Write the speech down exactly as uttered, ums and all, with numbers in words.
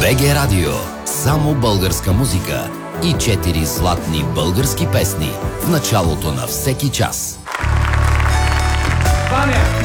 БГ Радио. Само българска музика и четири златни български песни в началото на всеки час. Ваня!